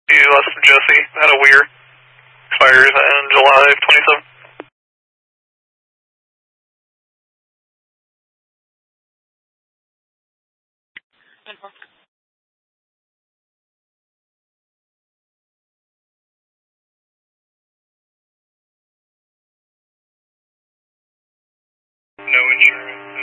US Jesse out of Weir. Expires in July of 27. No insurance.